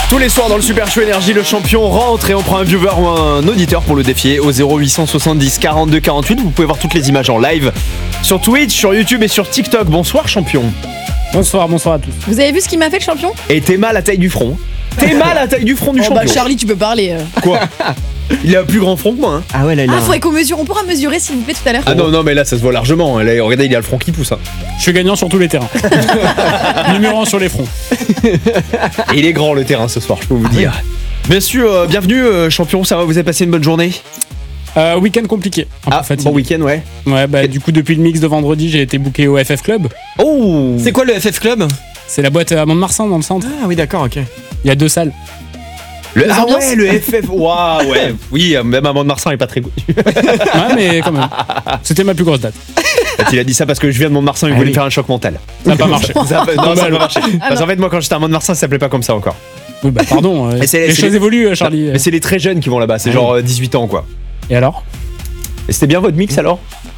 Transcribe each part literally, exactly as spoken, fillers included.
Tous les soirs dans le Super Show Énergie, le champion rentre et on prend un viewer ou un auditeur pour le défier au zéro huit cent soixante-dix quarante-deux quarante-huit. Vous pouvez voir toutes les images en live sur Twitch, sur YouTube et sur TikTok. Bonsoir champion. Bonsoir, bonsoir à tous. Vous avez vu ce qu'il m'a fait le champion? Et t'es mal à taille du front. T'es mal à taille du front du oh champion. Bah Charlie, tu peux parler. Euh. Quoi? Il a un plus grand front que moi. Hein. Ah ouais, là, il a... Ah, faudrait qu'on mesure. On pourra mesurer s'il vous plaît tout à l'heure. Ah non, non, mais là ça se voit largement. Là, regardez, il a le front qui pousse. Hein. Je suis gagnant sur tous les terrains. Numéro un sur les fronts. Et il est grand le terrain ce soir, je peux vous dire. Bien sûr, euh, bienvenue euh, champion, ça va, vous avez passé une bonne journée? Euh, week-end compliqué. Un ah, peu fatigué. Bon week-end, ouais. Ouais, bah du coup, depuis le mix de vendredi, j'ai été booké au F F Club. Oh. C'est quoi le F F Club? C'est la boîte à Mont-de-Marsan dans le centre. Ah oui, d'accord, ok. Il y a deux salles. Le, ah ouais, le F F, waouh, ouais. Oui, même à Mont-de-Marsan, il est pas très connu. Ouais, mais quand même. C'était ma plus grosse date. Il a dit ça parce que je viens de Mont-de-Marsan, il ah voulait oui. faire un choc mental. Ça n'a pas marché. Ça a pas, non, ça n'a pas marché. Ah Parce qu'en fait, moi, quand j'étais à Mont-de-Marsan, ça s'appelait pas comme ça encore. Oui, bah pardon. Euh, c'est, les c'est choses les... évoluent, Charlie. Non, mais c'est les très jeunes qui vont là-bas, c'est ah genre oui. dix-huit ans, quoi. Et alors? Et c'était bien votre mix alors?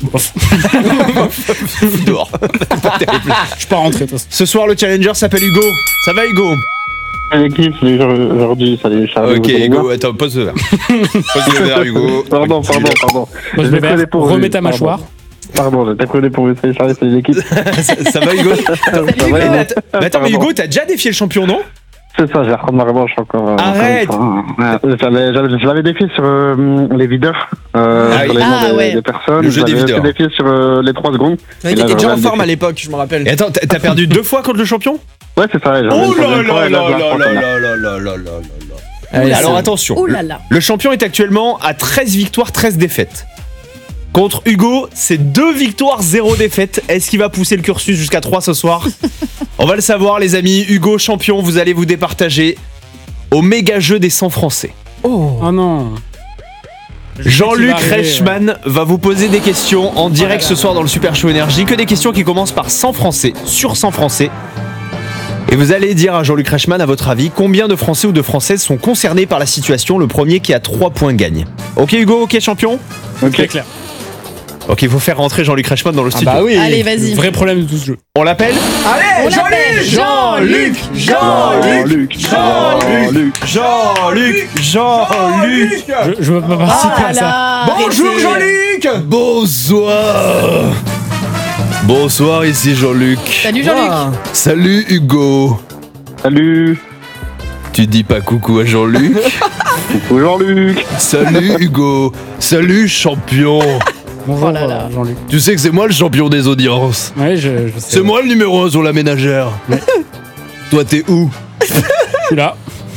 Dehors. Je suis pas rentré. Ce soir, le challenger s'appelle Hugo. Ça va, Hugo? L'équipe, salut aujourd'hui, salut Charles. Ok, Hugo, attends, pose le verre. Pose le verre, Hugo. Pardon, pardon, pardon. Pose le verre, remets ta mâchoire. Pardon, j'ai déconné pour vous, salut Charles, salut l'équipe. ça, ça va, Hugo? Ça va, mais, attends, mais attends, mais Hugo, t'as déjà défié le champion, non? C'est ça, je vais reprendre ma revanche encore. Arrête. Euh, j'avais, j'avais, je l'avais défié sur euh, les videurs, euh, ah, sur les ah, noms des, ouais. des personnes. Le jeu des videurs. J'avais défié sur euh, les trois secondes. Ouais, t'étais déjà en forme à l'époque, je me rappelle. Et attends, t'as perdu deux fois contre le champion? Ouais, c'est ça. Oh là là là là là là là là là là. Allez, alors attention, oh là là. Le champion est actuellement à treize victoires, treize défaites. Contre Hugo, c'est deux victoires, zéro défaite. Est-ce qu'il va pousser le cursus jusqu'à trois ce soir? On va le savoir les amis. Hugo, champion, vous allez vous départager au méga jeu des cent français. Oh, oh non. Jean-Luc Reichmann ouais. va vous poser des questions en direct oh là là. ce soir dans le Super Show Énergie. Que des questions qui commencent par cent français, sur cent français. Et vous allez dire à Jean-Luc Reichmann, à votre avis, combien de Français ou de Françaises sont concernés par la situation? Le premier qui a trois points gagne. Ok Hugo, ok champion? Ok, c'est clair. Ok, il faut faire rentrer Jean-Luc Reichmann dans le studio. Ah bah oui. Allez, vas-y. Vrai problème de tout ce jeu. On l'appelle? Allez, Jean-Luc Jean-Luc Jean-Luc Jean-Luc Jean-Luc Jean-Luc Je, je veux pas participer ah à ça. là, bonjour arrêtez. Jean-Luc. Bonsoir. Bonsoir, ici Jean-Luc. Salut Jean-Luc. Wow. Salut Hugo. salut. Tu dis pas coucou à Jean-Luc? Coucou Jean-Luc. Salut Hugo. Salut champion. Bonjour oh là là. Jean-Luc. Tu sais que c'est moi le champion des audiences. Ouais, je, je sais. C'est ouais. moi le numéro un sur la ménagère. Ouais. Toi t'es où? Je suis là.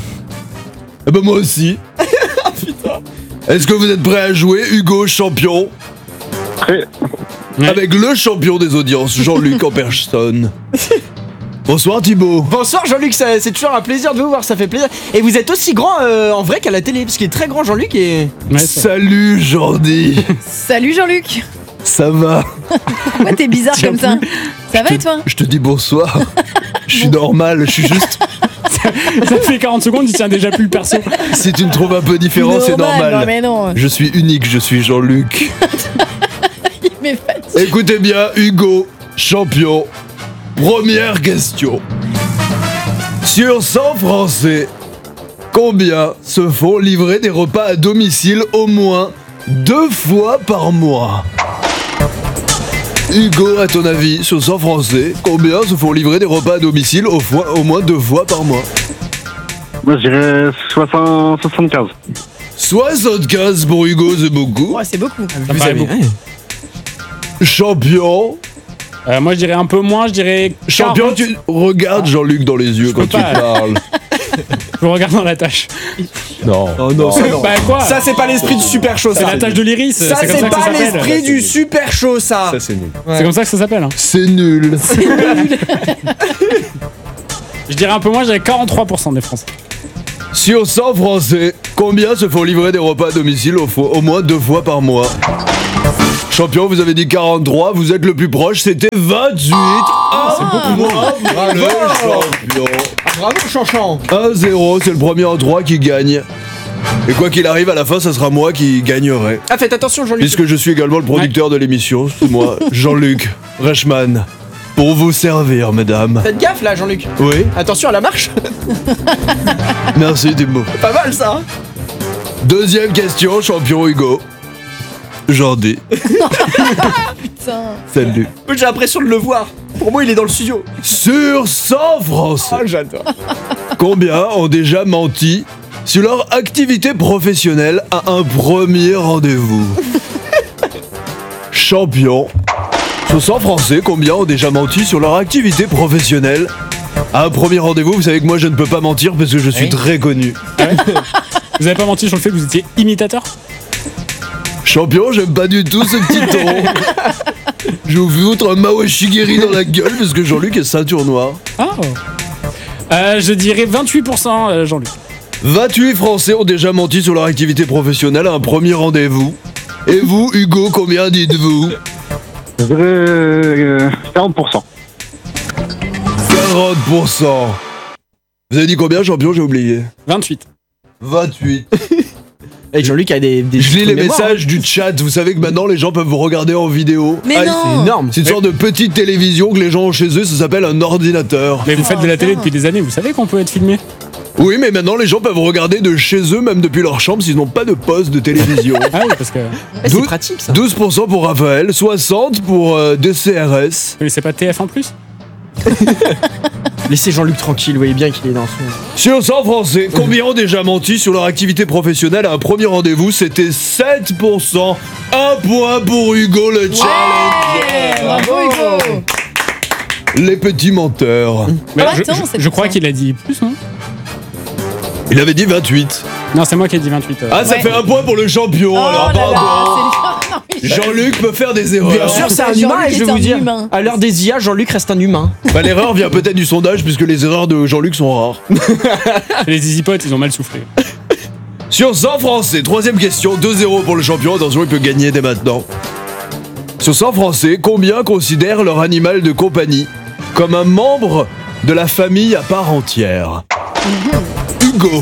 Eh ben moi aussi. Putain. Est-ce que vous êtes prêts à jouer Hugo champion? Prêt. Ouais. Avec le champion des audiences, Jean-Luc en personne. Bonsoir Thibaut. Bonsoir Jean-Luc, ça- c'est toujours un plaisir de vous voir, ça fait plaisir. Et vous êtes aussi grand euh, en vrai qu'à la télé, parce qu'il est très grand Jean-Luc et... Ouais, ça- Salut Jordi. Salut Jean-Luc. Ça va? Ouais, t'es bizarre comme ça. Ça va et toi? Je te dis bonsoir. Je suis normal, je suis juste... Ça fait quarante secondes, il tient déjà plus le perso. Si tu me trouves un peu différent, c'est normal. Non mais non. Je suis unique, je suis Jean-Luc. Il m'est fatigué. Écoutez bien, Hugo, champion. Première question. Sur cent Français, combien se font livrer des repas à domicile au moins deux fois par mois? Hugo, à ton avis, sur cent Français, combien se font livrer des repas à domicile au, fois, au moins deux fois par mois? Moi je dirais soixante, soixante-quinze. soixante-quinze pour Hugo, c'est beaucoup. Ouais, c'est beaucoup. Ça me paraît beaucoup. Champion. Euh, moi, je dirais un peu moins, je dirais. Champion, quarante. tu regardes Jean-Luc dans les yeux Je quand peux tu pas. parles. Je regarde dans la tâche. Non. Oh non, ça non. Bah quoi? Ça c'est pas l'esprit du super show C'est ça. la tâche de l'iris. Ça c'est comme c'est ça que ça pas s'appelle. l'esprit du super show ça. Ça, c'est nul. C'est comme ça que ça s'appelle. Hein. C'est nul. Je dirais un peu moins, je dirais quarante-trois pour cent des Français. Sur cent Français, combien se font livrer des repas à domicile au, fo- au moins deux fois par mois? Champion, vous avez dit quarante-trois, vous êtes le plus proche, c'était vingt-huit. Ah, c'est beaucoup moins. Bravo. Le champion. Bravo Chanchan. un zéro, c'est le premier en trois qui gagne. Et quoi qu'il arrive, à la fin, ça sera moi qui gagnerai. Ah faites attention Jean-Luc. Puisque je suis également le producteur de l'émission, c'est moi, Jean-Luc Reichmann. Pour vous servir, mesdames. Faites gaffe là, Jean-Luc. Oui, Attention à la marche. merci Timo. Pas mal ça. Hein. Deuxième question, champion Hugo. Jordi. Putain. Salut. J'ai l'impression de le voir. Pour moi, il est dans le studio. Sur cent Français, Ah, j'adore. combien ont déjà menti sur leur activité professionnelle à un premier rendez-vous? Champion. Sur cent Français, combien ont déjà menti sur leur activité professionnelle à un premier rendez-vous? Vous savez que moi, je ne peux pas mentir parce que je suis Oui. très connu. Vous avez pas menti sur le fait que vous étiez imitateur? Champion, j'aime pas du tout ce petit ton. Je vais vous foutre un Mao Shigeri dans la gueule parce que Jean-Luc est ceinture noire. Ah. Euh, je dirais vingt-huit pour cent, euh, Jean-Luc. vingt-huit Français ont déjà menti sur leur activité professionnelle à un premier rendez-vous. Et vous, Hugo, combien dites-vous? Je dirais euh, quarante pour cent. quarante pour cent. Vous avez dit combien, champion? J'ai oublié. vingt-huit. vingt-huit. Et Jean-Luc a des. des Je lis les mémoires, messages du chat. Vous savez que maintenant, les gens peuvent vous regarder en vidéo. Mais hein. non. C'est énorme. C'est une sorte de petite télévision que les gens ont chez eux. Ça s'appelle un ordinateur. Mais vous faites de la télé putain. depuis des années, vous savez qu'on peut être filmé? Oui, mais maintenant, les gens peuvent regarder de chez eux, même depuis leur chambre, s'ils n'ont pas de poste de télévision. Ah oui, parce que. Eh, c'est Douze- pratique ça. douze pour cent pour Raphaël, soixante pour euh, D C R S. Mais c'est pas T F un plus? Laissez Jean-Luc tranquille, vous voyez bien qu'il est dans son. Sur cent Français, combien ont déjà menti sur leur activité professionnelle à un premier rendez-vous? C'était sept pour cent. Un point pour Hugo, le challenge. Eh, bravo Hugo. Les petits menteurs. Mais Ah, je, attends, je- c'est je pour crois ça. qu'il a dit plus, non? Il avait dit vingt-huit. Non, c'est moi qui ai dit vingt-huit. euh. Ah, ça Ouais. fait un point pour le champion. Oh alors, là là, pardon. c'est non, mais je- Jean-Luc peut faire des erreurs. Bien sûr, c'est un Jean-Luc humain et je est vais un vous dire. humain. À l'heure des I A, Jean-Luc reste un humain. Bah, l'erreur vient peut-être du sondage, puisque les erreurs de Jean-Luc sont rares. Les easy potes, ils ont mal soufflé. Sur cent Français, troisième question, deux zéro pour le champion. Attention, il peut gagner dès maintenant. Sur cent Français, combien considèrent leur animal de compagnie comme un membre de la famille à part entière? Hugo.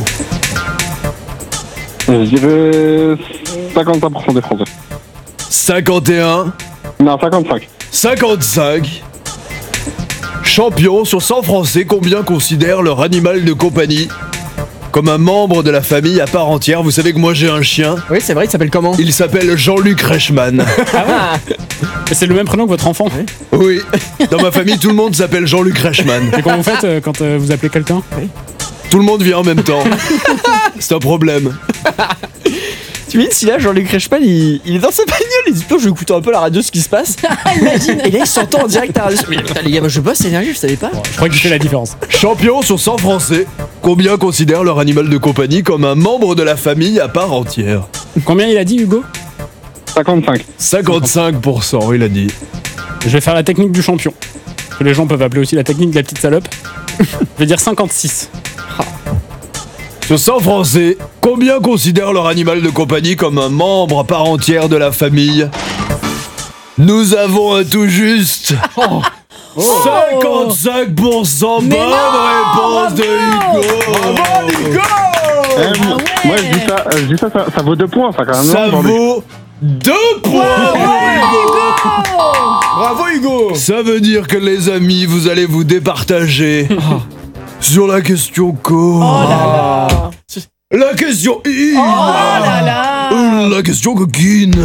Je dirais cinquante-cinq pour cent des Français. cinquante et un. Non, cinquante-cinq. cinquante-cinq. Champion, sur cent Français, combien considèrent leur animal de compagnie comme un membre de la famille à part entière? Vous savez que moi j'ai un chien. Oui, c'est vrai, il s'appelle comment? Il s'appelle Jean-Luc Reichmann. Et c'est le même prénom que votre enfant. Oui, dans ma famille, tout le monde s'appelle Jean-Luc Reichmann. Et comment vous faites euh, quand euh, vous appelez quelqu'un? Tout le monde vient en même temps. C'est un problème. Tu imagines si là, Jean-Luc Reichmann, il, il est dans sa bagnole, il dit, je vais écouter un peu la radio, ce qui se passe. Imagine. Et là, il s'entend en direct à la radio. Mais putain, les gars, moi je bosse à Énergie, je savais pas. Je crois qu'il fait la différence. Champion, sur cent Français, combien considèrent leur animal de compagnie comme un membre de la famille à part entière? Combien il a dit, Hugo? cinquante-cinq. cinquante-cinq pour cent, il a dit. Je vais faire la technique du champion. Que les gens peuvent appeler aussi la technique de la petite salope. Je vais dire cinquante-six. Sur cent Français, combien considèrent leur animal de compagnie comme un membre à part entière de la famille? Nous avons un tout juste cinquante-cinq pour cent. Bonne réponse de Hugo. Eh, moi, moi, je dis ça, je dis ça, ça, ça vaut deux points, ça quand même. Ça non, Jean-Luc vaut deux points pour Hugo. Bravo Hugo. Ça veut dire que les amis, vous allez vous départager sur la question co. Oh là là. La question I. Oh là là. Euh, La question coquine.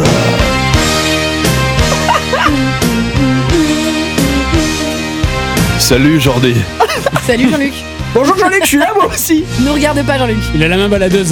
Salut Jordi. Salut Jean-Luc. Bonjour Jean-Luc, je suis là moi aussi. Nous regarde pas Jean-Luc. Il a la main baladeuse.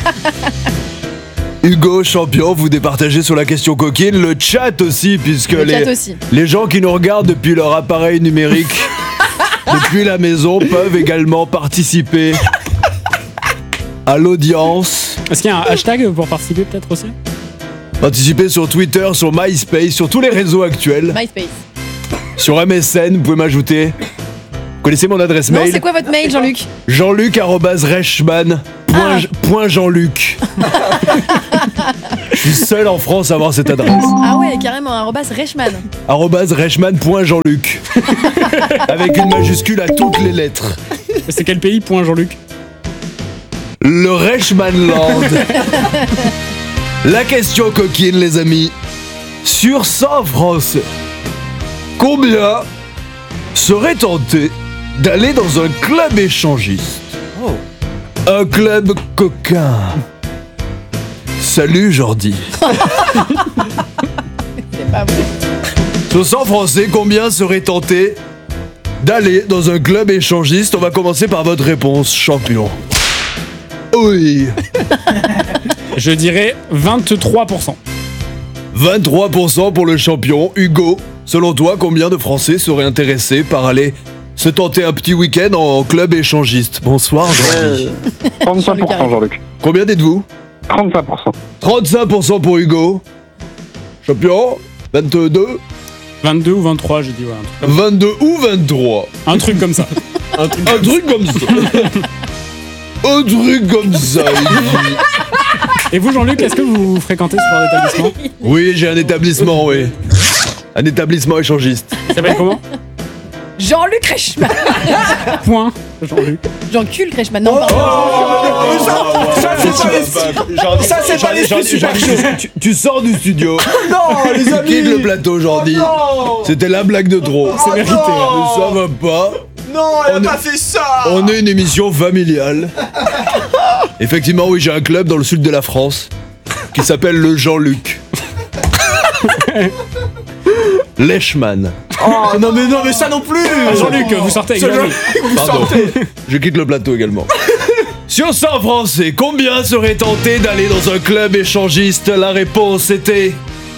Hugo, champion, vous départagez sur la question coquine, le chat aussi, puisque Le les, chat aussi. les gens qui nous regardent depuis leur appareil numérique, depuis la maison, peuvent également participer à l'audience. Est-ce qu'il y a un hashtag pour participer peut-être aussi? Participer sur Twitter, sur MySpace, sur tous les réseaux actuels. MySpace. Sur M S N, vous pouvez m'ajouter. Vous connaissez mon adresse Non, mail? c'est quoi votre mail Jean-Luc? Jean-Luc arobase Reichmann. Point, Ah. J- point Jean-Luc. Je suis seul en France à avoir cette adresse. Ah ouais, carrément, arrobas Reichmann. Arobase Reichmann.Jean-Luc. Avec une majuscule à toutes les lettres. Et c'est quel pays, point Jean-Luc? Le Reichmannland. La question coquine, les amis. Sur cent Français, combien serait tenté d'aller dans un club échangiste? Un club coquin. Salut Jordi. C'est pas vrai. Sur cent Français, combien serait tenté d'aller dans un club échangiste? On va commencer par votre réponse, champion. Oui. Je dirais vingt-trois pour cent. vingt-trois pour cent pour le champion. Hugo, selon toi, combien de Français seraient intéressés par aller se tenter un petit week-end en club échangiste? Bonsoir, Jordi. trente-cinq pour cent, Jean-Luc. Combien dites-vous? trente-cinq pour cent. trente-cinq pour cent pour Hugo. Champion, vingt-deux, vingt-deux ou vingt-trois, j'ai dit, ouais. Un truc, vingt-deux ou vingt-trois. un truc comme ça. Un truc Un truc comme ça. Un truc comme ça, il dit. Et vous, Jean-Luc, est-ce que vous fréquentez ce genre d'établissement? Oui, j'ai un établissement, oui. Un établissement échangiste. Il s'appelle comment? Jean-Luc Reichmann. Point, Jean-Luc. Jean-Cul Reichmann. Non, pardon. Ça, ça, c'est pas l'esprit super chaud. Tu, tu sors du studio. Non, les Tu amis. quittes le plateau aujourd'hui. Non. C'était la blague de trop. C'est mérité. non. hein. Mais ça va pas. Non, elle a On pas est- fait ça. On est une émission familiale. Effectivement, oui, j'ai un club dans le sud de la France qui s'appelle le Jean-Luc. Lechman. Oh non mais non mais ça non plus. Ah, Jean-Luc, vous sortez avec Ce Jean-Luc. Jean-Luc, vous Pardon. sortez. Je quitte le plateau également. Sur cent Français, combien seraient tentés d'aller dans un club échangiste? La réponse était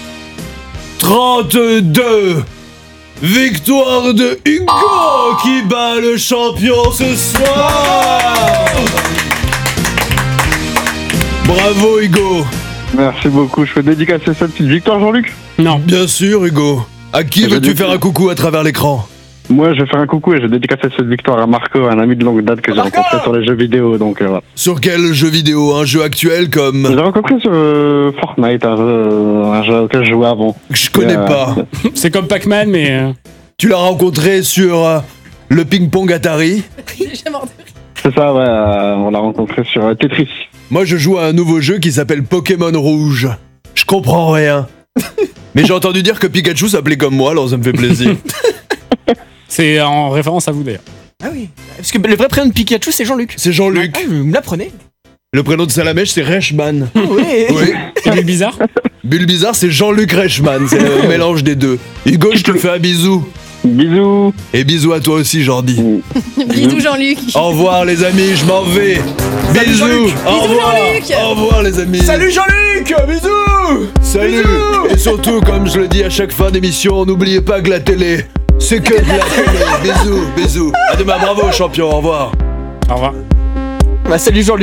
trente-deux. Victoire de Hugo qui bat le champion ce soir. Bravo Hugo. Merci beaucoup. Je fais dédicacer cette petite victoire, Jean-Luc. Non. Bien sûr Hugo. À qui Je veux-tu dis- faire un coucou à travers l'écran? Moi, je vais faire un coucou et je dédicace cette victoire à Marco, un ami de longue date que j'ai Marco rencontré sur les jeux vidéo. Donc euh, voilà. Sur quel jeu vidéo? Un jeu actuel Je comme... l'ai rencontré sur euh, Fortnite, un jeu, un jeu auquel je jouais avant. Je connais Euh, pas. C'est comme Pac-Man, mais. euh, Tu l'as rencontré sur euh, le ping-pong Atari? J'ai jamais entendu. C'est ça, ouais. euh, on l'a rencontré sur euh, Tetris. Moi, je joue à un nouveau jeu qui s'appelle Pokémon Rouge. Je comprends rien. Mais j'ai entendu dire que Pikachu s'appelait comme moi, alors ça me fait plaisir. C'est en référence à vous d'ailleurs. Ah oui. Parce que le vrai prénom de Pikachu c'est Jean-Luc. C'est Jean-Luc. Ah, vous me l'apprenez. Le prénom de Salamèche, c'est Reichmann. Oui. Oui. C'est du bizarre. Bulle bizarre, c'est Jean-Luc Reichmann. C'est le mélange des deux. Hugo, je te fais un bisou. Bisous. Et bisous à toi aussi, Jordi. Bisous Jean-Luc. Au revoir, les amis, je m'en vais. Salut, Bisous. Jean-Luc. Au Bisous, revoir. Jean-Luc. Au revoir, les amis. Salut Jean-Luc. Bisous. Salut. Bisous. Et surtout, comme je le dis à chaque fin d'émission, n'oubliez pas que la télé, c'est que de la télé. Bisous, bisous. À demain, bravo, champion. Au revoir. Au revoir. Bah salut Jean-Luc.